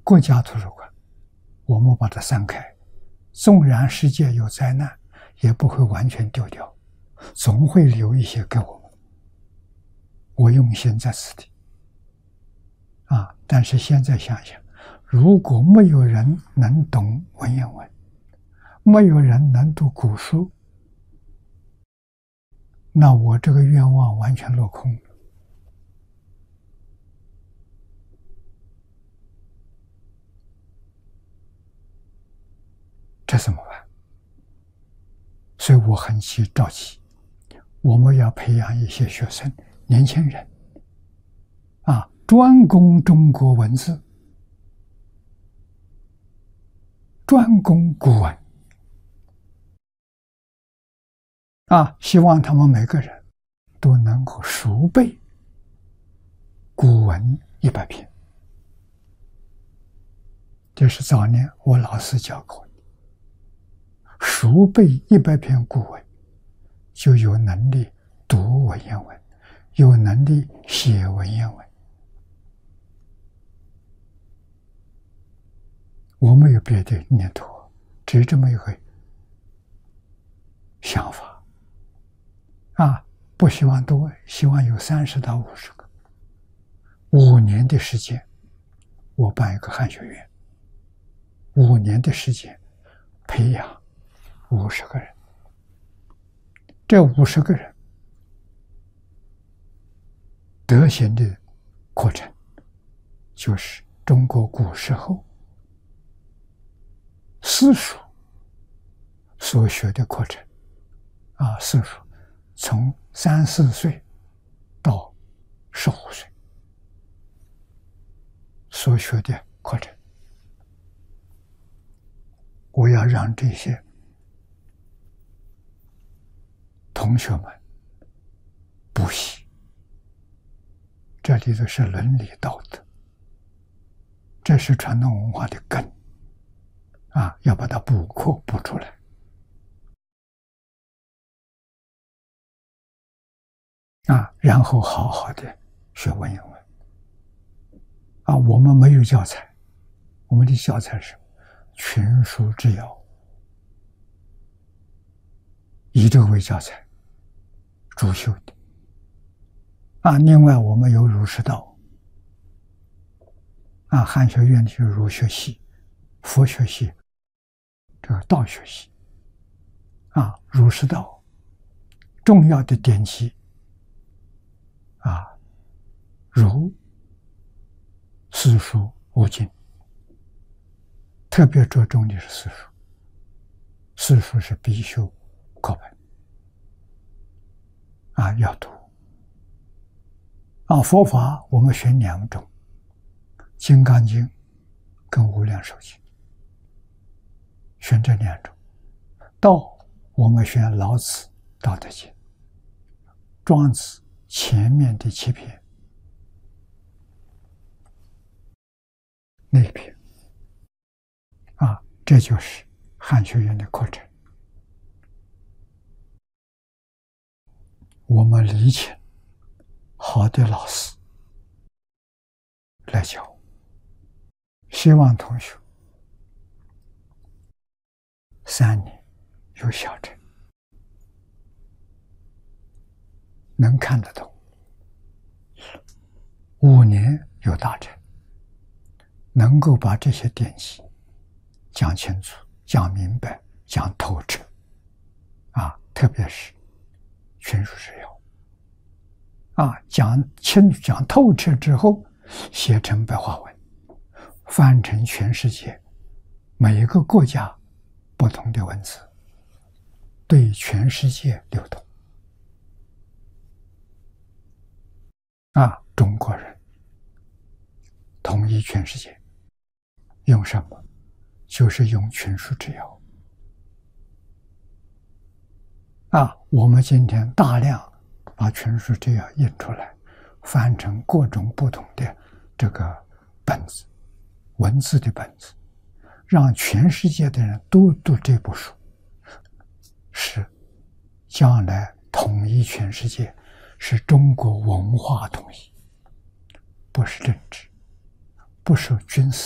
国家图书馆，我们把它散开，纵然世界有灾难，也不会完全丢掉，总会留一些给我们。我用心在此地。但是现在想想，如果没有人能懂文言文，没有人能读古书，那我这个愿望完全落空了。这怎么办？所以我很着急，我们要培养一些学生、年轻人，专攻中国文字，专攻古文，希望他们每个人都能够熟背古文100篇。这是早年我老师教过的，熟背100篇古文，就有能力读文言文，有能力写文言文。我没有别的念头，只有这么一个想法。不希望多，希望有30到50个。5年的时间，我办一个汉学院，5年的时间培养50个人。这50个人德行的课程，就是中国古时候私塾所学的课程。私塾从3、4岁到15岁所学的课程，我要让这些同学们补习。这里头是伦理道德，这是传统文化的根，要把它补课补出来。然后好好的学文言文。我们没有教材，我们的教材是群书治要，以这个为教材主修的。另外我们有儒释道，汉学院就儒学系、佛学系、这个道学系。儒释道重要的典籍，儒、四书五经，特别着重的是四书。四书是必修课本，要读。佛法我们选2种，《金刚经》跟《无量寿经》，选这2种。道我们选老子《道德经》，庄子前面的7篇，那篇，这就是汉学院的课程。我们礼请好的老师来教，希望同学3年有小成，能看得懂，5年有大成，能够把这些典籍讲清楚、讲明白、讲透彻，特别是群书治要，讲清楚、讲透彻之后，写成白话文，翻成全世界每一个国家不同的文字，对全世界流通。中国人统一全世界，用什么？就是用群书治要。我们今天大量把群书治要印出来，翻成各种不同的这个本子，文字的本子，让全世界的人都读这部书，是将来统一全世界，是中国文化统一，不是政治，不受军事